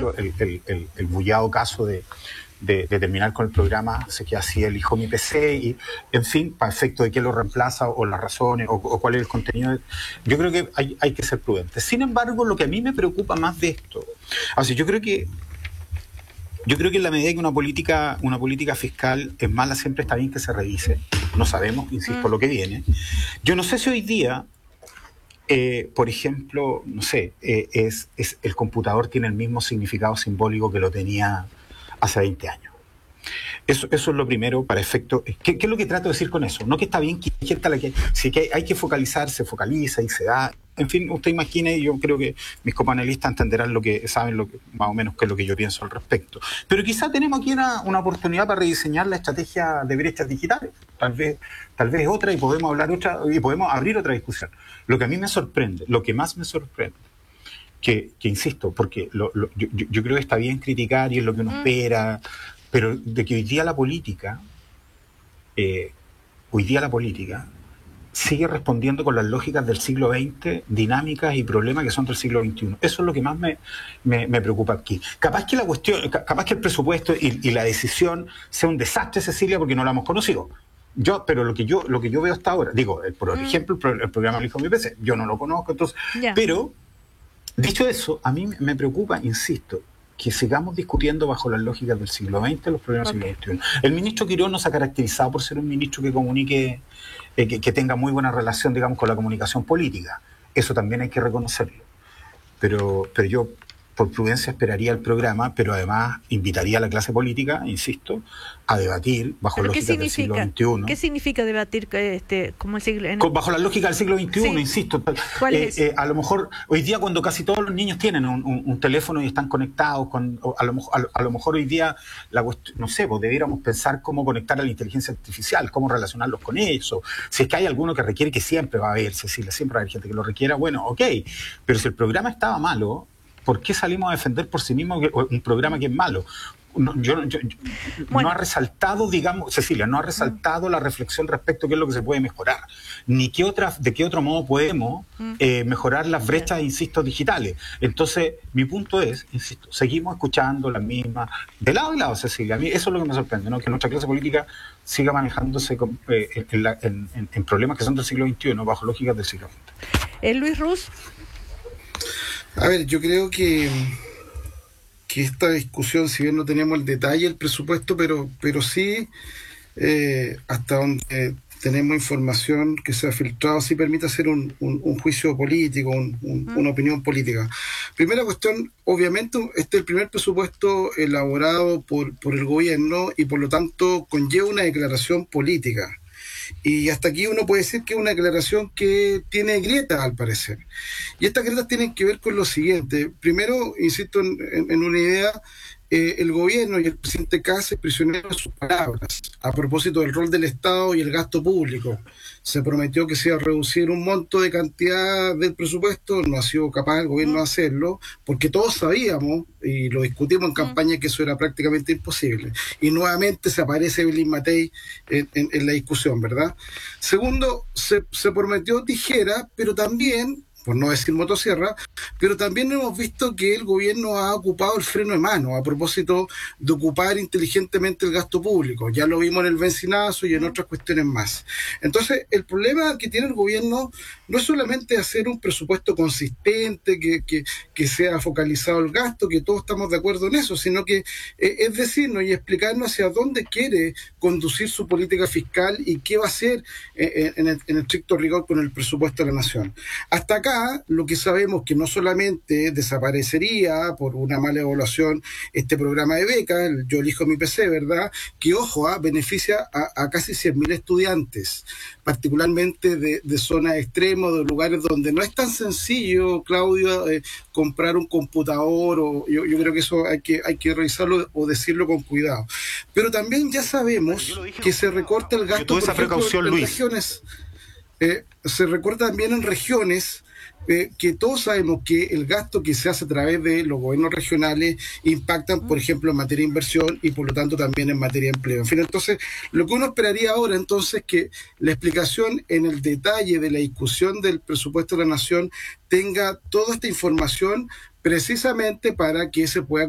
ejemplo, el bullado caso de terminar con el programa, sé que así elijo mi PC y, en fin, para efecto de qué lo reemplaza o las razones o cuál es el contenido. Yo creo que hay que ser prudentes. Sin embargo, lo que a mí me preocupa más de esto, así, yo creo que en la medida que una política fiscal es mala, siempre está bien que se revise. No sabemos, insisto, lo que viene. Yo no sé si hoy día, por ejemplo, no sé, el computador tiene el mismo significado simbólico que lo tenía hace 20 años. Eso es lo primero para efecto. ¿Qué es lo que trato de decir con eso? No que está bien que hay gente a la que, si que hay que focalizar, se focaliza y se da. En fin, usted imagine, yo creo que mis copanelistas entenderán saben más o menos qué es lo que yo pienso al respecto. Pero quizá tenemos aquí una oportunidad para rediseñar la estrategia de brechas digitales. Tal vez otra y podemos abrir otra discusión. Lo que a mí me sorprende, lo que más me sorprende, que insisto, porque yo creo que está bien criticar y es lo que uno espera, pero de que hoy día la política sigue respondiendo con las lógicas del siglo XX, dinámicas y problemas que son del siglo XXI. Eso es lo que más me preocupa aquí. Capaz que el presupuesto y la decisión sea un desastre, Cecilia, porque no lo hemos conocido. Pero lo que yo veo hasta ahora, digo, por ejemplo, el programa Elijo mi PC, yo no lo conozco, entonces, pero dicho eso, a mí me preocupa, insisto, que sigamos discutiendo bajo las lógicas del siglo XX los problemas del siglo XXI. El ministro Quirós no se ha caracterizado por ser un ministro que comunique, que tenga muy buena relación, digamos, con la comunicación política. Eso también hay que reconocerlo. Pero yo, por prudencia, esperaría el programa, pero además invitaría a la clase política, insisto, a debatir bajo lógicas del siglo XXI. ¿Qué significa debatir como el siglo bajo la lógica del siglo XXI, insisto? ¿Cuál es? A lo mejor, hoy día cuando casi todos los niños tienen un teléfono y están conectados, a lo mejor hoy día, no sé, pues debiéramos pensar cómo conectar a la inteligencia artificial, cómo relacionarlos con eso. Si es que hay alguno que requiere, que siempre va a haber, Cecilia, siempre va a haber gente que lo requiera, bueno, ok. Pero si el programa estaba malo, ¿por qué salimos a defender por sí mismo un programa que es malo? No ha resaltado, digamos, Cecilia, no ha resaltado la reflexión respecto a qué es lo que se puede mejorar, ni de qué otro modo podemos mejorar las brechas, insisto, digitales. Entonces, mi punto es, insisto, seguimos escuchando las mismas, de lado y lado, Cecilia. A mí eso es lo que me sorprende, ¿no? Que nuestra clase política siga manejándose en problemas que son del siglo XXI, bajo lógicas del siglo XX. Luis Ruz. A ver, yo creo que esta discusión, si bien no teníamos el detalle del presupuesto, pero sí, hasta donde tenemos información que se ha filtrado, sí permite hacer un juicio político, una opinión política. Primera cuestión, obviamente, este es el primer presupuesto elaborado por el gobierno y por lo tanto conlleva una declaración política. Y hasta aquí uno puede decir que es una declaración que tiene grietas, al parecer. Y estas grietas tienen que ver con lo siguiente. Primero, insisto en una idea, el gobierno y el presidente Kast es prisionero de sus palabras a propósito del rol del Estado y el gasto público. Se prometió que se iba a reducir un monto de cantidad del presupuesto, no ha sido capaz el gobierno de hacerlo, porque todos sabíamos, y lo discutimos en campaña, que eso era prácticamente imposible. Y nuevamente se aparece Belín Matei en la discusión, ¿verdad? Segundo, se prometió tijera, pero también, por no decir motosierra, pero también hemos visto que el gobierno ha ocupado el freno de mano a propósito de ocupar inteligentemente el gasto público. Ya lo vimos en el bencinazo y en otras cuestiones más. Entonces, el problema que tiene el gobierno no es solamente hacer un presupuesto consistente, que sea focalizado el gasto, que todos estamos de acuerdo en eso, sino que es decirnos y explicarnos hacia dónde quiere conducir su política fiscal y qué va a hacer en el estricto rigor con el presupuesto de la nación. Hasta acá, lo que sabemos que no solamente desaparecería por una mala evaluación este programa de becas, el Yo Elijo mi PC, ¿verdad? Que, ojo, beneficia a casi 100.000 estudiantes, particularmente de zonas extremas, de lugares donde no es tan sencillo, Claudio, comprar un computador, o yo creo que eso hay que revisarlo o decirlo con cuidado. Pero también ya sabemos que se recorta el gasto, por ejemplo, en regiones. Se recorta también en regiones que todos sabemos que el gasto que se hace a través de los gobiernos regionales impactan, por ejemplo, en materia de inversión y por lo tanto también en materia de empleo. En fin, entonces, lo que uno esperaría ahora entonces es que la explicación en el detalle de la discusión del presupuesto de la Nación tenga toda esta información precisamente para que se pueda